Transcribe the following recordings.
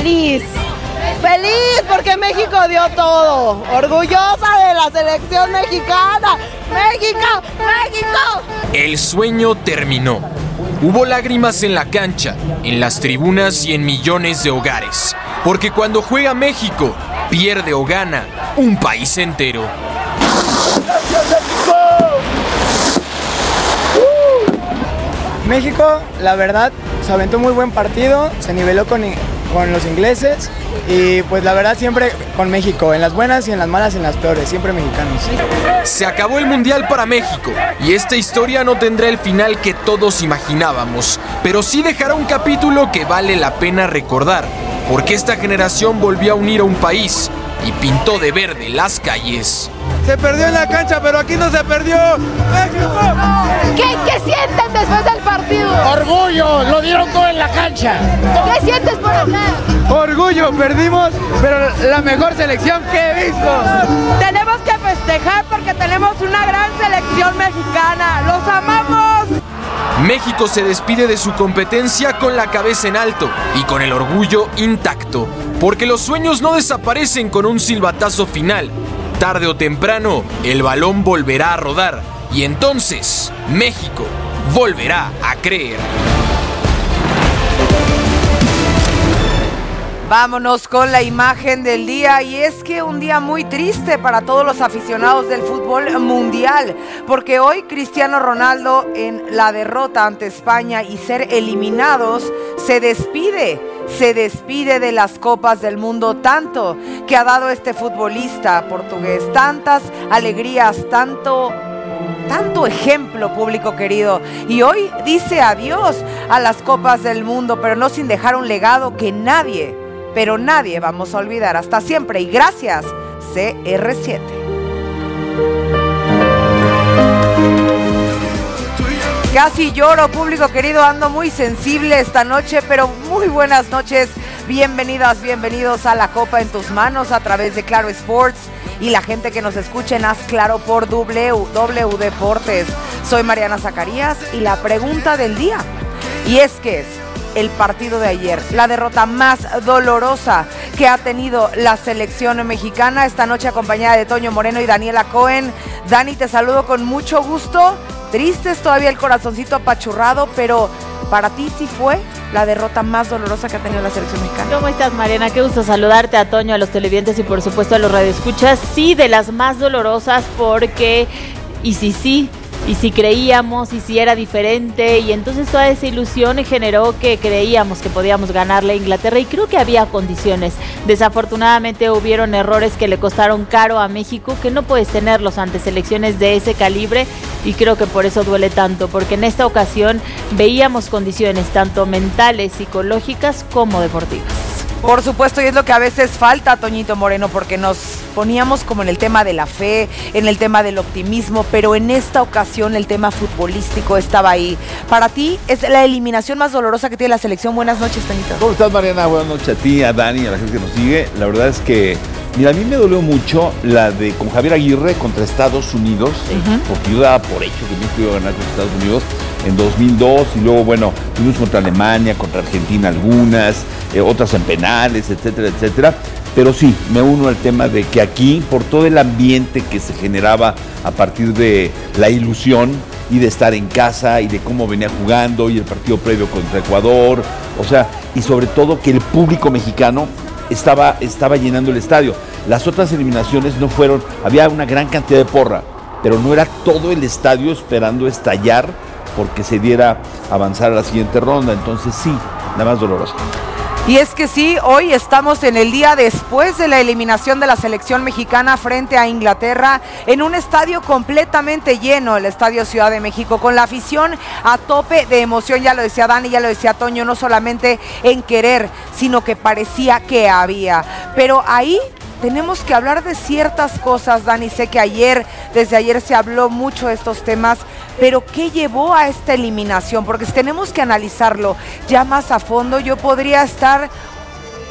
Feliz porque México dio todo. Orgullosa de la selección mexicana. ¡México! ¡México! El sueño terminó. Hubo lágrimas en la cancha, en las tribunas y en millones de hogares. Porque cuando juega México, pierde o gana un país entero. México, la verdad, se aventó muy buen partido, se niveló con los ingleses y pues la verdad siempre con México, en las buenas y en las malas y en las peores, siempre mexicanos. Se acabó el Mundial para México y esta historia no tendrá el final que todos imaginábamos, pero sí dejará un capítulo que vale la pena recordar, porque esta generación volvió a unir a un país y pintó de verde las calles. Se perdió en la cancha, pero aquí no se perdió. ¡México! ¿Qué sienten después del partido? Orgullo, lo dieron todo en la cancha. ¿Qué sientes por acá? Orgullo, perdimos, pero la mejor selección que he visto. Tenemos que festejar porque tenemos una gran selección mexicana. ¡Los amamos! México se despide de su competencia con la cabeza en alto y con el orgullo intacto, porque los sueños no desaparecen con un silbatazo final. Tarde o temprano, el balón volverá a rodar y entonces México volverá a creer. Vámonos con la imagen del día, y es que un día muy triste para todos los aficionados del fútbol mundial, porque hoy Cristiano Ronaldo, en la derrota ante España y ser eliminados, se despide de las copas del mundo, tanto que ha dado este futbolista portugués, tantas alegrías, tanto ejemplo, público querido, y hoy dice adiós a las copas del mundo, pero no sin dejar un legado que nadie vamos a olvidar. Hasta siempre y gracias, CR7. Casi lloro, público querido, ando muy sensible esta noche, pero muy buenas noches, bienvenidas, bienvenidos a La Copa en tus manos a través de Claro Sports y la gente que nos escucha en Haz Claro por W Deportes. Soy Mariana Zacarías y la pregunta del día, y es que es el partido de ayer, la derrota más dolorosa que ha tenido la selección mexicana, esta noche acompañada de Toño Moreno y Daniela Cohen. Dani, te saludo con mucho gusto. Tristes, todavía el corazoncito apachurrado, pero para ti sí fue la derrota más dolorosa que ha tenido la selección mexicana. ¿Cómo estás, Mariana? Qué gusto saludarte, a Toño, a los televidentes y por supuesto a los radioescuchas. Sí, de las más dolorosas, porque y si creíamos, y si era diferente, y entonces toda esa ilusión generó que creíamos que podíamos ganarle a Inglaterra, y creo que había condiciones. Desafortunadamente hubieron errores que le costaron caro a México, que no puedes tenerlos ante selecciones de ese calibre, y creo que por eso duele tanto, porque en esta ocasión veíamos condiciones tanto mentales, psicológicas como deportivas. Por supuesto, y es lo que a veces falta, Toñito Moreno, porque nos poníamos como en el tema de la fe, en el tema del optimismo, pero en esta ocasión el tema futbolístico estaba ahí. Para ti es la eliminación más dolorosa que tiene la selección. Buenas noches, Toñito. ¿Cómo estás, Mariana? Buenas noches a ti, a Dani, a la gente que nos sigue. La verdad es que, mira, a mí me dolió mucho la de con Javier Aguirre contra Estados Unidos, porque yo daba por hecho que México iba a ganar contra Estados Unidos en 2002, y luego, bueno, fuimos contra Alemania, contra Argentina algunas, otras en penales, etcétera, etcétera. Pero sí, me uno al tema de que aquí, por todo el ambiente que se generaba a partir de la ilusión y de estar en casa y de cómo venía jugando y el partido previo contra Ecuador, o sea, y sobre todo que el público mexicano estaba llenando el estadio. Las otras eliminaciones no fueron, había una gran cantidad de porra, pero no era todo el estadio esperando estallar porque se diera avanzar a la siguiente ronda. Entonces sí, la más dolorosa. Y es que sí, hoy estamos en el día después de la eliminación de la selección mexicana frente a Inglaterra, en un estadio completamente lleno, el Estadio Ciudad de México, con la afición a tope de emoción. Ya lo decía Dani, ya lo decía Toño, no solamente en querer, sino que parecía que había. Pero ahí tenemos que hablar de ciertas cosas, Dani. Sé que desde ayer se habló mucho de estos temas, pero ¿qué llevó a esta eliminación? Porque si tenemos que analizarlo ya más a fondo, yo podría estar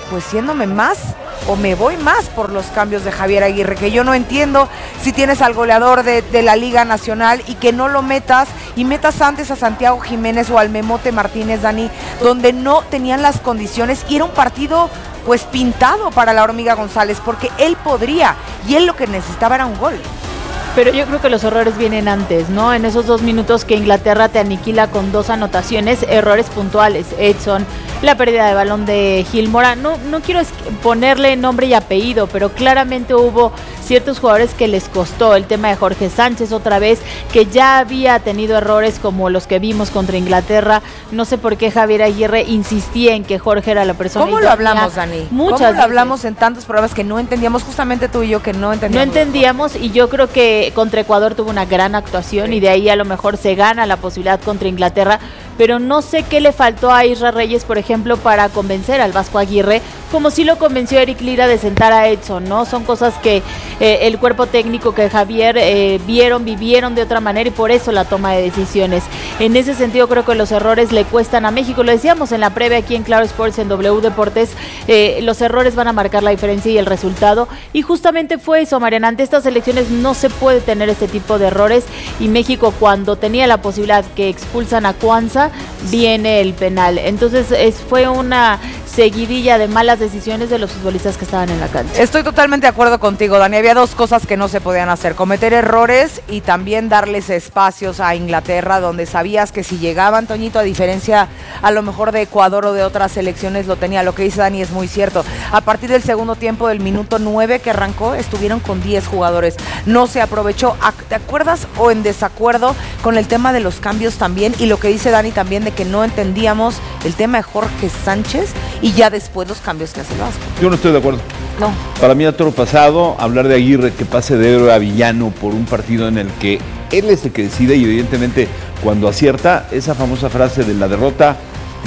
pues siéndome más o me voy más por los cambios de Javier Aguirre, que yo no entiendo si tienes al goleador de la Liga Nacional y que no lo metas y metas antes a Santiago Jiménez o al Memote Martínez, Dani, donde no tenían las condiciones y era un partido pues pintado para la Hormiga González, porque él podría y él lo que necesitaba era un gol. Pero yo creo que los errores vienen antes, ¿no? En esos 2 minutos que Inglaterra te aniquila con 2 anotaciones, errores puntuales. Edson, la pérdida de balón de Gil Mora. No quiero ponerle nombre y apellido, pero claramente hubo ciertos jugadores que les costó. El tema de Jorge Sánchez otra vez, que ya había tenido errores como los que vimos contra Inglaterra. No sé por qué Javier Aguirre insistía en que Jorge era la persona. ¿Cómo lo hablamos, Dani? Muchas ¿Cómo lo hablamos en tantos programas que no entendíamos? Justamente tú y yo que no entendíamos. No entendíamos, y yo creo que contra Ecuador tuvo una gran actuación, sí, y de ahí a lo mejor se gana la posibilidad contra Inglaterra, pero no sé qué le faltó a Isra Reyes, por ejemplo, para convencer al Vasco Aguirre, como sí lo convenció Eric Lira de sentar a Edson, ¿no? Son cosas que el cuerpo técnico que Javier vivieron de otra manera, y por eso la toma de decisiones. En ese sentido creo que los errores le cuestan a México, lo decíamos en la previa aquí en Claro Sports, en W Deportes, los errores van a marcar la diferencia y el resultado, y justamente fue eso, Mariana. Ante estas elecciones no se puede tener este tipo de errores, y México, cuando tenía la posibilidad que expulsan a Cuanza, viene el penal. Entonces fue una seguidilla de malas decisiones de los futbolistas que estaban en la cancha. Estoy totalmente de acuerdo contigo, Dani. Había 2 cosas que no se podían hacer: cometer errores y también darles espacios a Inglaterra, donde sabías que si llegaban, Toñito, a diferencia a lo mejor de Ecuador o de otras selecciones, lo tenía. Lo que dice Dani es muy cierto. A partir del segundo tiempo, del minuto 9 que arrancó, estuvieron con 10 jugadores. No se aprovechó. ¿Te acuerdas o en desacuerdo con el tema de los cambios también? Y lo que dice Dani también, de que no entendíamos el tema de Jorge Sánchez y ya después los cambios que hace el Vasco. Yo no estoy de acuerdo. No. Para mí, a toro pasado, hablar de Aguirre que pase de héroe a villano por un partido en el que él es el que decide, y evidentemente cuando acierta, esa famosa frase de la derrota,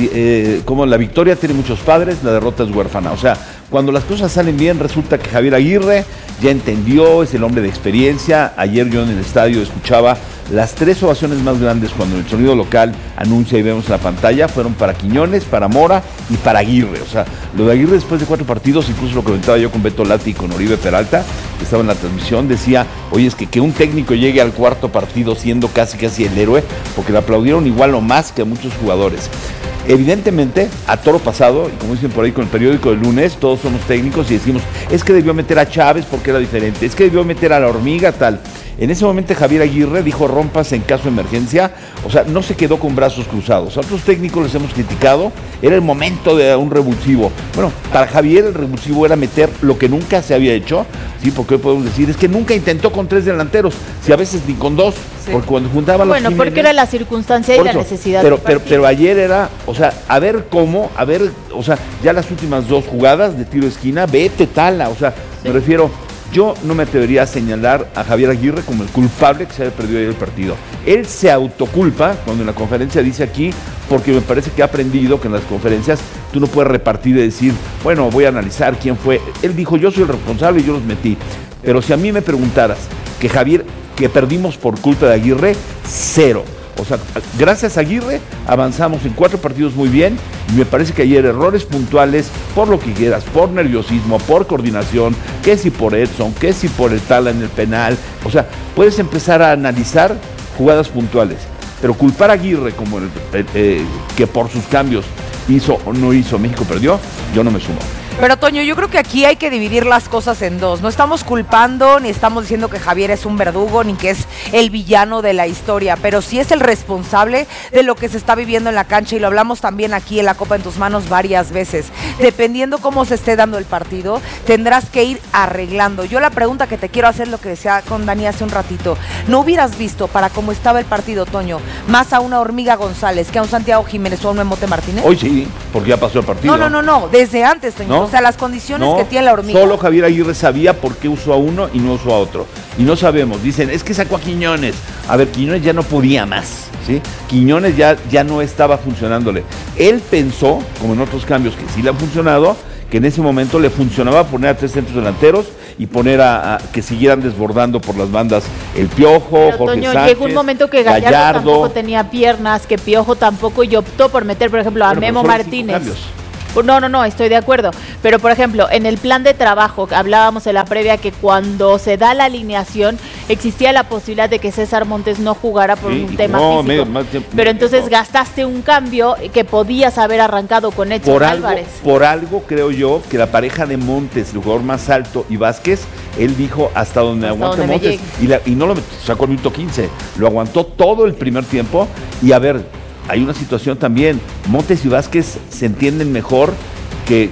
como la victoria tiene muchos padres, la derrota es huérfana. O sea, cuando las cosas salen bien, resulta que Javier Aguirre ya entendió, es el hombre de experiencia. Ayer yo en el estadio escuchaba las 3 ovaciones más grandes cuando el sonido local anuncia y vemos en la pantalla, fueron para Quiñones, para Mora y para Aguirre. O sea, lo de Aguirre después de 4 partidos, incluso lo comentaba yo con Beto Lati y con Oribe Peralta, que estaba en la transmisión, decía, oye, es que un técnico llegue al 4º partido siendo casi el héroe, porque le aplaudieron igual o más que a muchos jugadores. Evidentemente, a toro pasado, y como dicen por ahí con el periódico del lunes, todos somos técnicos y decimos, es que debió meter a Chávez porque era diferente, es que debió meter a la Hormiga, tal. En ese momento Javier Aguirre dijo rompas en caso de emergencia, o sea, no se quedó con brazos cruzados. A otros técnicos les hemos criticado, era el momento de un revulsivo. Bueno, para Javier el revulsivo era meter lo que nunca se había hecho, ¿sí? Porque hoy podemos decir, es que nunca intentó con 3 delanteros, si a veces ni con 2, sí, porque cuando juntaba los Jiménez, porque era la circunstancia y la necesidad. Pero ayer era, o sea, o sea, ya las últimas 2 jugadas de tiro de esquina, vete tala, o sea, sí. Me refiero, yo no me atrevería a señalar a Javier Aguirre como el culpable que se haya perdido ayer el partido. Él se autoculpa cuando en la conferencia dice aquí, porque me parece que ha aprendido que en las conferencias tú no puedes repartir y decir, bueno, voy a analizar quién fue. Él dijo, yo soy el responsable y yo los metí. Pero si a mí me preguntaras que perdimos por culpa de Aguirre, 0. O sea, gracias a Aguirre avanzamos en 4 partidos muy bien, y me parece que ayer errores puntuales, por lo que quieras, por nerviosismo, por coordinación, que si por Edson, que si por el Tala en el penal, o sea, puedes empezar a analizar jugadas puntuales, pero culpar a Aguirre como que por sus cambios hizo o no hizo, México perdió, yo no me sumo. Pero Toño, yo creo que aquí hay que dividir las cosas en 2. No estamos culpando, ni estamos diciendo que Javier es un verdugo, ni que es el villano de la historia, pero sí es el responsable de lo que se está viviendo en la cancha, y lo hablamos también aquí en la Copa en tus manos varias veces. Dependiendo cómo se esté dando el partido, tendrás que ir arreglando. Yo la pregunta que te quiero hacer, lo que decía con Dani hace un ratito, ¿no hubieras visto, para cómo estaba el partido, Toño, más a una Hormiga González que a un Santiago Jiménez o a un Memote Martínez? Hoy sí, porque ya pasó el partido. No, desde antes, Toño. ¿No? O sea, las condiciones que tiene la Hormiga. Solo Javier Aguirre sabía por qué usó a uno y no usó a otro. Y no sabemos, dicen, es que sacó a Quiñones. A ver, Quiñones ya no podía más, ¿sí? Quiñones ya no estaba funcionándole. Él pensó, como en otros cambios que sí le han funcionado, que en ese momento le funcionaba poner a 3 centros delanteros y poner a que siguieran desbordando por las bandas el Piojo, pero, Jorge Toño, Sánchez, llegó un momento que Gallardo tampoco tenía piernas, que Piojo tampoco, y optó por meter, por ejemplo, a Memo Martínez. No, estoy de acuerdo. Pero, por ejemplo, en el plan de trabajo, hablábamos en la previa que cuando se da la alineación, existía la posibilidad de que César Montes no jugara por un tema físico. Pero entonces gastaste un cambio que podías haber arrancado con Edson Álvarez. Por algo creo yo que la pareja de Montes, el jugador más alto, y Vázquez, él dijo hasta donde aguante Montes. Y no lo sacó el minuto 15. Lo aguantó todo el primer tiempo. Y a ver, hay una situación también. Montes y Vázquez se entienden mejor que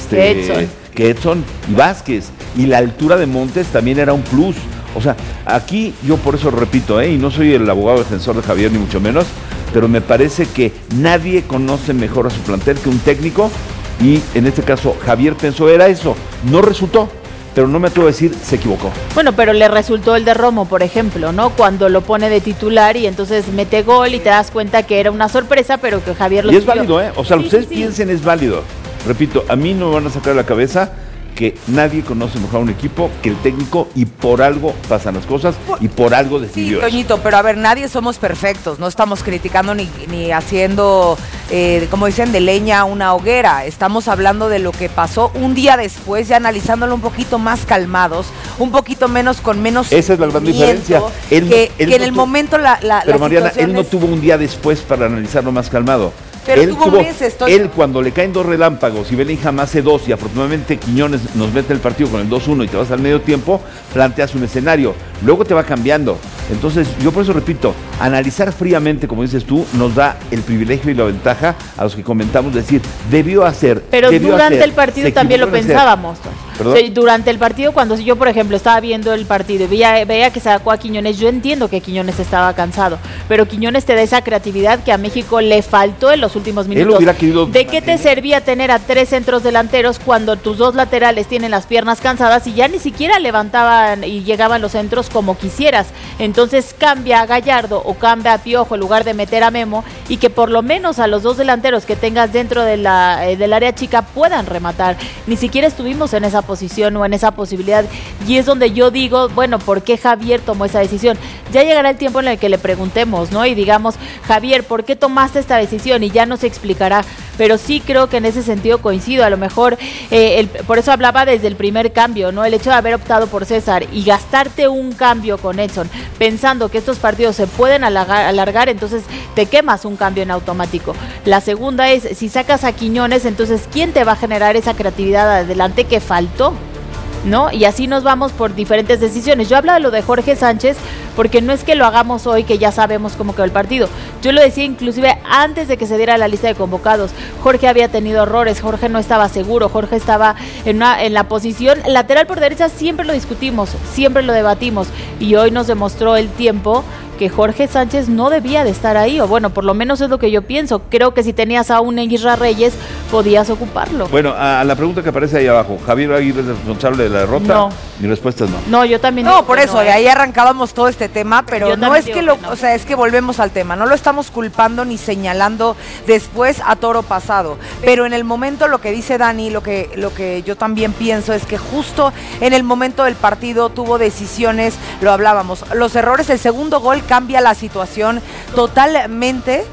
Edson y Vázquez. Y la altura de Montes también era un plus. O sea, aquí yo por eso repito, y no soy el abogado defensor de Javier, ni mucho menos, pero me parece que nadie conoce mejor a su plantel que un técnico, y en este caso Javier pensó era eso, no resultó, pero no me atrevo a decir se equivocó. Bueno, pero le resultó el de Romo, por ejemplo, ¿no? Cuando lo pone de titular y entonces mete gol y te das cuenta que era una sorpresa, pero que Javier lo Y es válido, o sea, ustedes piensen, es válido. Repito, a mí no me van a sacar de la cabeza que nadie conoce mejor a un equipo que el técnico, y por algo pasan las cosas y por algo decidió. Sí, Toñito, pero a ver, nadie somos perfectos, no estamos criticando ni haciendo, como dicen, de leña una hoguera. Estamos hablando de lo que pasó un día después, ya analizándolo un poquito más calmados, un poquito menos, con menos. Esa es la gran diferencia. Que en el momento pero Mariana, él no tuvo un día después para analizarlo más calmado. Pero tuvo meses, él cuando le caen 2 relámpagos y Bellingham hace 2 y afortunadamente Quiñones nos mete el partido con el 2-1 y te vas al medio tiempo, planteas un escenario, luego te va cambiando. Entonces yo por eso repito, analizar fríamente, como dices tú, nos da el privilegio y la ventaja a los que comentamos, decir, debió hacer. Pero durante el partido también lo pensábamos. O sea, durante el partido, cuando yo, por ejemplo, estaba viendo el partido y veía que sacó a Quiñones, yo entiendo que Quiñones estaba cansado, pero Quiñones te da esa creatividad que a México le faltó en los últimos minutos. ¿De qué te servía tener a 3 centros delanteros cuando tus 2 laterales tienen las piernas cansadas y ya ni siquiera levantaban y llegaban los centros como quisieras? Entonces cambia a Gallardo o cambia a Piojo en lugar de meter a Memo, y que por lo menos a los 2 delanteros que tengas dentro de del área chica puedan rematar. Ni siquiera estuvimos en esa posición o en esa posibilidad, y es donde yo digo, bueno, ¿por qué Javier tomó esa decisión? Ya llegará el tiempo en el que le preguntemos, ¿no? Y digamos, Javier, ¿por qué tomaste esta decisión? Y ya nos explicará, pero sí creo que en ese sentido coincido, a lo mejor, por eso hablaba desde el primer cambio, ¿no? El hecho de haber optado por César y gastarte un cambio con Edson, pensando que estos partidos se pueden alargar, entonces te quemas un cambio en automático. La segunda es, si sacas a Quiñones, entonces, ¿quién te va a generar esa creatividad adelante que faltó? ¿No? Y así nos vamos por diferentes decisiones. Yo hablaba de lo de Jorge Sánchez porque no es que lo hagamos hoy que ya sabemos cómo quedó el partido. Yo lo decía inclusive antes de que se diera la lista de convocados. Jorge había tenido errores, Jorge no estaba seguro, Jorge estaba en la posición lateral por derecha, siempre lo discutimos, siempre lo debatimos, y hoy nos demostró el tiempo que Jorge Sánchez no debía de estar ahí, o bueno, por lo menos es lo que yo pienso. Creo que si tenías a un Isra Reyes, podías ocuparlo. Bueno, a la pregunta que aparece ahí abajo, ¿Javier Aguirre es responsable de la derrota? No. Mi respuesta es no. No, yo también. No, por eso, de ahí arrancábamos todo este tema, pero no es que no. O sea, es que volvemos al tema, no lo estamos culpando ni señalando después a toro pasado, pero en el momento, lo que dice Dani, lo que yo también pienso es que justo en el momento del partido tuvo decisiones, lo hablábamos, los errores, el segundo gol cambia la situación totalmente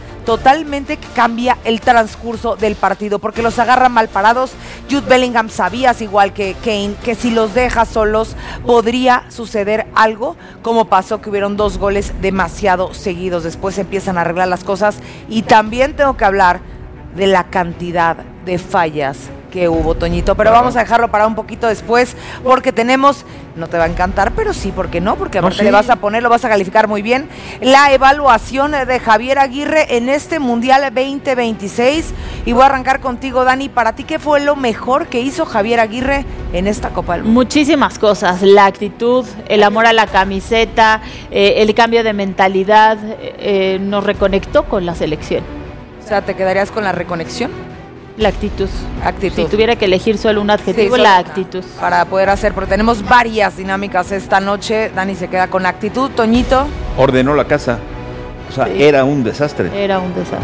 cambia el transcurso del partido, porque los agarra mal parados. Jude Bellingham, sabías igual que Kane, que si los deja solos podría suceder algo, como pasó, que hubieron 2 goles demasiado seguidos. Después empiezan a arreglar las cosas, y también tengo que hablar de la cantidad de fallas que hubo, Toñito, pero vamos a dejarlo para un poquito después, porque tenemos, no te va a encantar, pero sí, ¿por qué no? Porque aparte le vas a poner, lo vas a calificar muy bien, la evaluación de Javier Aguirre en este Mundial 2026, y voy a arrancar contigo, Dani. Para ti, ¿qué fue lo mejor que hizo Javier Aguirre en esta Copa del Mundo? Muchísimas cosas, la actitud, el amor a la camiseta, el cambio de mentalidad, nos reconectó con la selección. O sea, ¿te quedarías con la reconexión? La actitud. Actitud. Si tuviera que elegir solo un adjetivo, sí, la actitud. Para poder hacer, porque tenemos varias dinámicas esta noche. Dani se queda con actitud. Toñito. Ordenó la casa. O sea, sí, era un desastre. Era un desastre.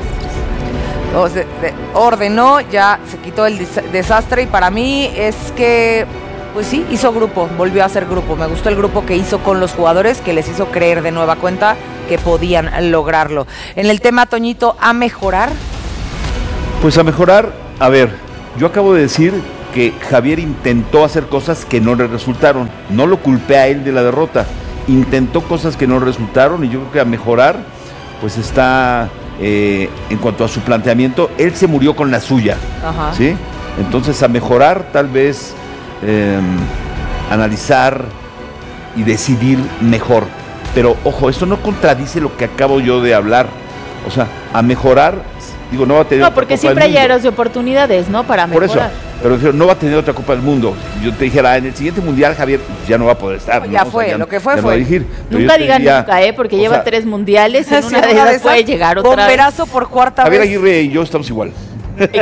O sea, ordenó, ya se quitó el desastre, y para mí es que, pues sí, hizo grupo, volvió a hacer grupo. Me gustó el grupo que hizo con los jugadores, que les hizo creer de nueva cuenta que podían lograrlo. En el tema, Toñito, ¿a mejorar? Pues a mejorar, a ver, Yo acabo de decir que Javier intentó hacer cosas que no le resultaron. No lo culpé a él de la derrota. Intentó cosas que no resultaron y yo creo que a mejorar, pues está en cuanto a su planteamiento, él se murió con la suya. Ajá. ¿Sí? Entonces a mejorar, tal vez analizar y decidir mejor. Pero ojo, esto no contradice lo que acabo yo de hablar. O sea, a mejorar, digo, no va a tener No, porque siempre hay áreas de oportunidades, ¿no? Para mejorar. Por eso, pero no va a tener otra Copa del Mundo. Yo te dijera, en el siguiente Mundial, Javier, ya no va a poder estar. No, ya fue, lo que fue, fue. Nunca digan nunca, porque lleva 3 mundiales, en una de esas puede llegar otra bomberazo por cuarta Javier vez. Aguirre y yo estamos igual. Exacto.